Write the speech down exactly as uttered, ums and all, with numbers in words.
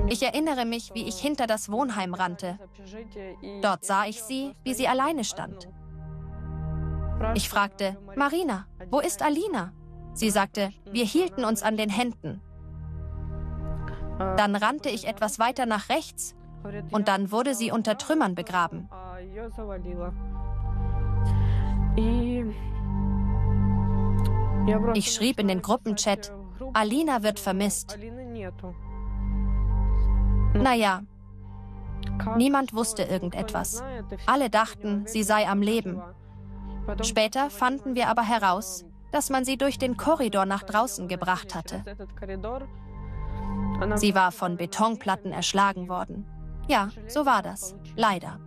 Ich erinnere mich, wie ich hinter das Wohnheim rannte. Dort sah ich sie, wie sie alleine stand. Ich fragte, Marina, wo ist Alina? Sie sagte, wir hielten uns an den Händen. Dann rannte ich etwas weiter nach rechts und dann wurde sie unter Trümmern begraben. Ich schrieb in den Gruppenchat, Alina wird vermisst. Naja, niemand wusste irgendetwas. Alle dachten, sie sei am Leben. Später fanden wir aber heraus, dass man sie durch den Korridor nach draußen gebracht hatte. Sie war von Betonplatten erschlagen worden. Ja, so war das. Leider.